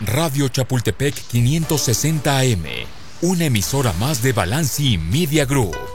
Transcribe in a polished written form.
Radio Chapultepec 560 AM, una emisora más de Balanci Media Group.